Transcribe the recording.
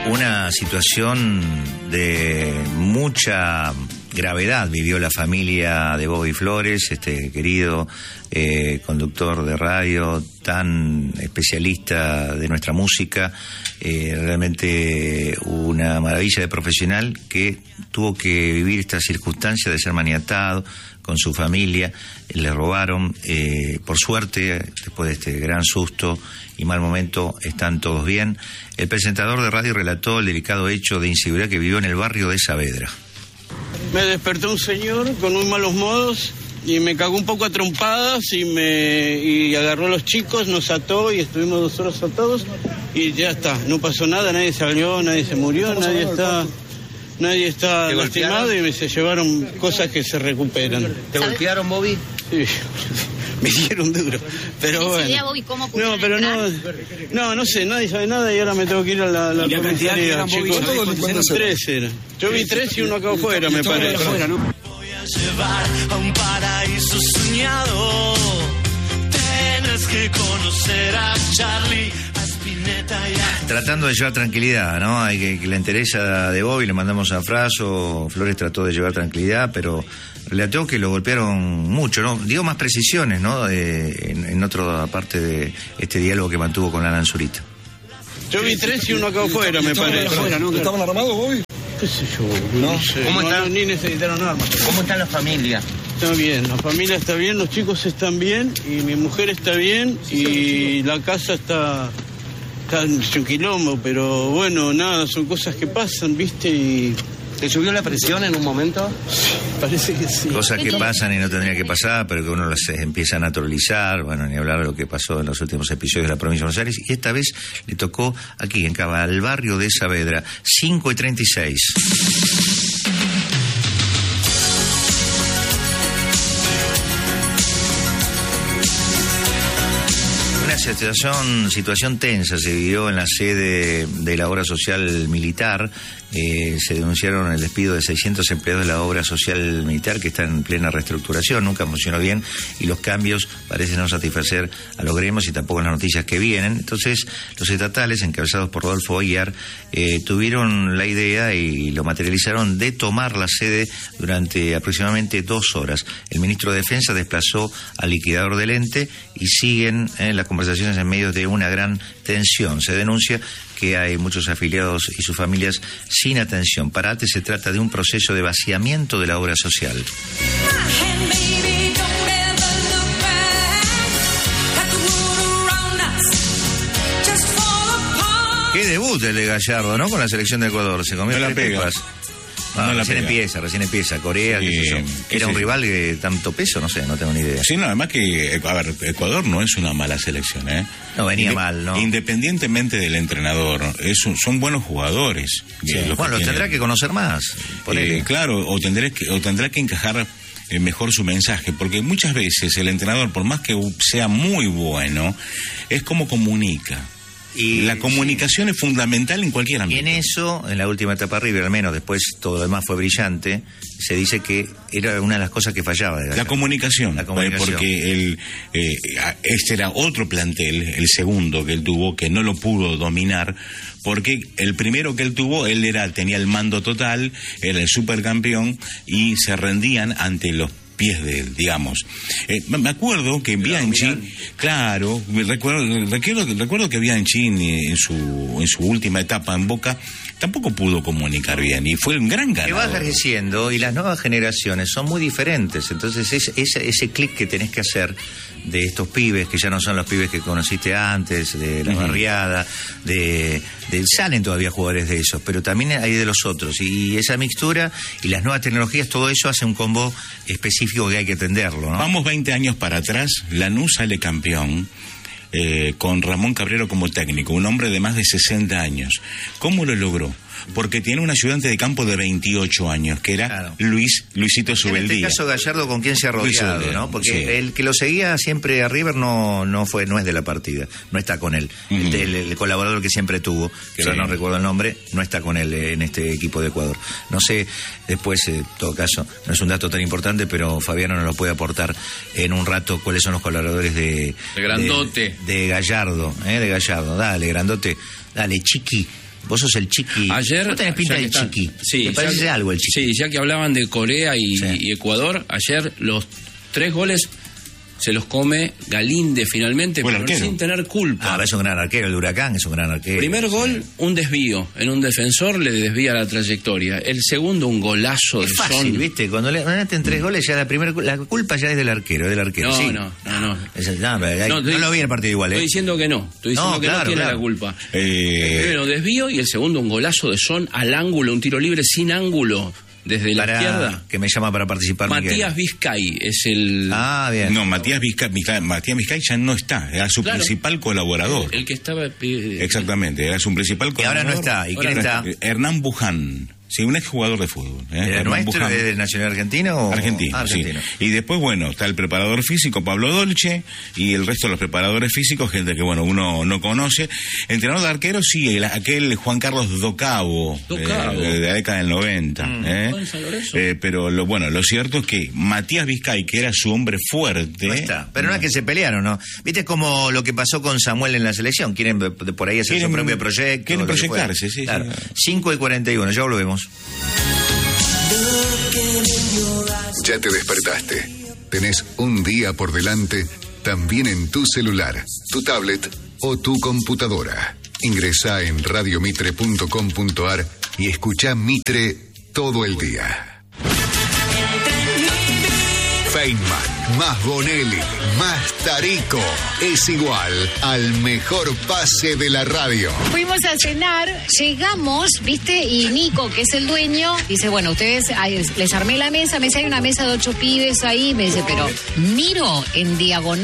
Una situación de mucha gravedad vivió la familia de Bobby Flores, este querido conductor de radio, tan especialista de nuestra música, realmente una maravilla de profesional que tuvo que vivir esta circunstancia de ser maniatado con su familia. Le robaron, por suerte, después de este gran susto y mal momento, están todos bien. El presentador de radio relató el delicado hecho de inseguridad que vivió en el barrio de Saavedra. Me despertó un señor con muy malos modos y me cagó un poco a trompadas y agarró a los chicos, nos ató y estuvimos 2 horas atados y ya está, no pasó nada, nadie salió, nadie se murió, nadie está lastimado y se llevaron cosas que se recuperan. ¿Te golpearon, Bobby? Sí, me dieron duro, pero bueno. Bobby, ¿cómo no, pero no sé, nadie sabe nada y ahora me tengo que ir a la comisaría, chicos. 3 era. Yo vi 3 y uno acá afuera, me parece. Voy a llevar a un paraíso soñado. Tienes que conocer a Charlie, a Spinetta y a... Tratando de llevar tranquilidad, ¿no? Hay que la entereza de Bobby, le mandamos a Fraso. Flores trató de llevar tranquilidad, pero relató que lo golpearon mucho, ¿no? Dio más precisiones, ¿no? En otra parte de este diálogo que mantuvo con Alan Zurita. Yo vi 3 y uno acá afuera, me parece. ¿Estaban armados, Bobby? ¿Qué sé yo? No sé. ¿Cómo están? Ni necesitaron armas. ¿Cómo está la familia? Está bien, la familia está bien, los chicos están bien y mi mujer está bien y la casa está hecho un quilombo, pero bueno, nada, son cosas que pasan, ¿viste? Y... ¿Te subió la presión en un momento? Parece que sí. Cosas que pasan y no tendrían que pasar, pero que uno las empieza a naturalizar. Bueno, ni hablar de lo que pasó en los últimos episodios de la provincia de Buenos Aires. Y esta vez le tocó aquí, en Cabal, al barrio de Saavedra, 5:36. Situación tensa se vivió en la sede de la obra social militar. Se denunciaron el despido de 600 empleados de la obra social militar que está en plena reestructuración, nunca funcionó bien y los cambios parecen no satisfacer a los gremios y tampoco las noticias que vienen. Entonces los estatales, encabezados por Rodolfo Boyar, tuvieron la idea y lo materializaron de tomar la sede durante aproximadamente 2 horas. El ministro de Defensa desplazó al liquidador del ente y siguen las conversaciones en medio de una gran tensión. Se denuncia que hay muchos afiliados y sus familias sin atención. Para ATE se trata de un proceso de vaciamiento de la obra social. Qué debut el de Gallardo, ¿no? Con la selección de Ecuador. Se comió la pega. Recién empieza. Corea, ¿era un rival de tanto peso? No sé, no tengo ni idea. Sí, no, además que, a ver, Ecuador no es una mala selección, ¿eh? No, venía mal, ¿no? Independientemente del entrenador, son buenos jugadores. Sí. Los tendrá que conocer más. Claro, o tendrá que encajar mejor su mensaje, porque muchas veces el entrenador, por más que sea muy bueno, es como comunica. Y la comunicación es fundamental en cualquier ámbito. En eso, en la última etapa River, al menos después todo lo demás fue brillante, se dice que era una de las cosas que fallaba. La comunicación. Porque este era otro plantel, el segundo que él tuvo, que no lo pudo dominar, porque el primero que él tuvo, tenía el mando total, era el supercampeón y se rendían ante los pies de él, digamos. Me acuerdo que Bianchi, claro, recuerdo que Bianchi en su última etapa en Boca tampoco pudo comunicar bien y fue un gran ganador. Que va envejeciendo y las nuevas generaciones son muy diferentes, entonces ese clic que tenés que hacer de estos pibes que ya no son los pibes que conociste antes, de la barriada, salen todavía jugadores de esos, pero también hay de los otros, y esa mixtura y las nuevas tecnologías, todo eso hace un combo específico que hay que atenderlo, ¿no? Vamos 20 años para atrás, Lanús sale campeón con Ramón Cabrero como técnico, un hombre de más de 60 años. ¿Cómo lo logró? Porque tiene un ayudante de campo de 28 años, que era Luisito Subeldía. En este caso Gallardo, ¿con quién se ha rodeado, no? Porque el que lo seguía siempre a River no es de la partida, no está con él. El colaborador que siempre tuvo, que ahora no recuerdo el nombre, no está con él en este equipo de Ecuador. No sé, después, en todo caso, no es un dato tan importante, pero Fabiano nos lo puede aportar en un rato cuáles son los colaboradores de Grandote. De Gallardo, de Gallardo. Dale, Grandote, dale, Chiqui. Vos sos el Chiqui. Ayer, vos tenés pinta de Chiqui. Sí, ¿Te parece algo el Chiqui? Sí, ya que hablaban de Corea y Ecuador, ayer los 3 goles se los come Galíndez finalmente, bueno, pero sin tener culpa. Es un gran arquero, el Huracán es un gran arquero. Primer gol, un desvío en un defensor, le desvía la trayectoria. El segundo, un golazo de fácil, Son. ¿viste? Cuando le meten 3 goles, ya la culpa ya es del arquero, No, sí. no. No lo vi en el partido igual, Estoy diciendo que no. Estoy diciendo que no tiene la culpa. Primero, desvío, y el segundo, un golazo de Son al ángulo, un tiro libre sin ángulo. Desde la izquierda. Que me llama para participar. Matías Vizcay es el... bien. No, Matías Vizcay ya no está. Era su principal colaborador. El que estaba... Exactamente, era su principal colaborador. Y ahora no está. ¿Y quién está? Hernán Buján. Sí, un exjugador de fútbol. ¿El nuestro de Nacional Argentino? Argentino, sí. Y después, bueno, está el preparador físico, Pablo Dolce, y el resto de los preparadores físicos, gente que, bueno, uno no conoce. Entrenador de arquero, sí, aquel Juan Carlos Docabo. De la década del 90. Pero, lo cierto es que Matías Vizcay, que era su hombre fuerte... No está. Pero no es que se pelearon, ¿no? Viste como lo que pasó con Samuel en la selección. Quieren por ahí hacer su propio proyecto. Quieren proyectarse, sí. Claro. 5:41, ya volvemos. Ya te despertaste. Tenés un día por delante, también en tu celular, tu tablet o tu computadora. Ingresá en radiomitre.com.ar y escuchá Mitre todo el día. Feynman, más Bonelli, más Tarico, es igual al mejor pase de la radio. Fuimos a cenar, llegamos, ¿viste? Y Nico, que es el dueño, dice, bueno, ustedes, les armé la mesa, me dice, hay una mesa de 8 pibes ahí, me dice, pero miro en diagonal